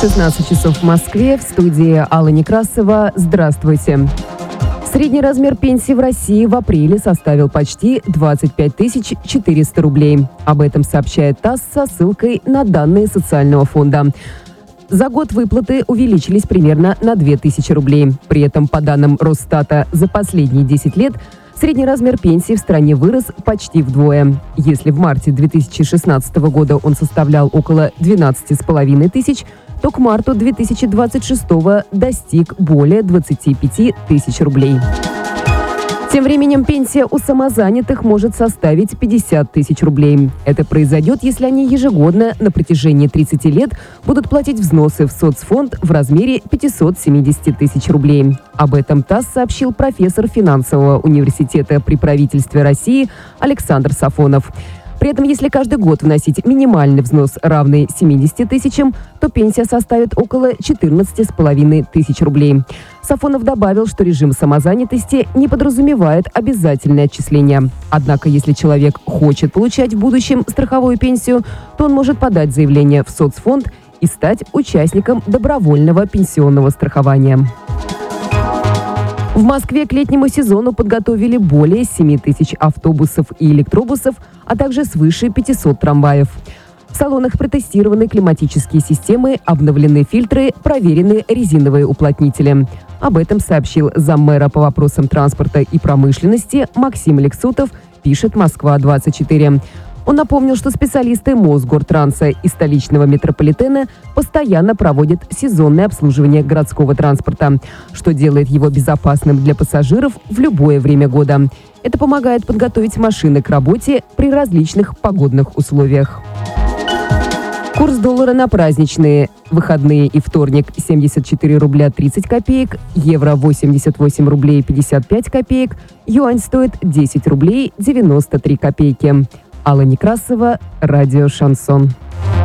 16 часов в Москве. В студии Алла Некрасова. Здравствуйте. Средний размер пенсии в России в апреле составил почти 25 400 рублей. Об этом сообщает ТАСС со ссылкой на данные социального фонда. За год выплаты увеличились примерно на 2000 рублей. При этом, по данным Росстата, за последние 10 лет средний размер пенсии в стране вырос почти вдвое. Если в марте 2016 года он составлял около 12,5 тысяч, то к марту 2026 достиг более 25 тысяч рублей. Тем временем пенсия у самозанятых может составить 50 тысяч рублей. Это произойдет, если они ежегодно на протяжении 30 лет будут платить взносы в соцфонд в размере 570 тысяч рублей. Об этом ТАСС сообщил профессор финансового университета при правительстве России Александр Сафонов. При этом, если каждый год вносить минимальный взнос, равный 70 тысячам, то пенсия составит около 14,5 тысяч рублей. Сафонов добавил, что режим самозанятости не подразумевает обязательное отчисление. Однако, если человек хочет получать в будущем страховую пенсию, то он может подать заявление в соцфонд и стать участником добровольного пенсионного страхования. В Москве к летнему сезону подготовили более 7 тысяч автобусов и электробусов, а также свыше 500 трамваев. В салонах протестированы климатические системы, обновлены фильтры, проверены резиновые уплотнители. Об этом сообщил заммэра по вопросам транспорта и промышленности Максим Лексутов, пишет «Москва-24». Он напомнил, что специалисты Мосгортранса и столичного метрополитена постоянно проводят сезонное обслуживание городского транспорта, что делает его безопасным для пассажиров в любое время года. Это помогает подготовить машины к работе при различных погодных условиях. Курс доллара на праздничные выходные и вторник 74 рубля 30 копеек, евро 88 рублей 55 копеек, юань стоит 10 рублей 93 копейки. Алла Некрасова, радио «Шансон».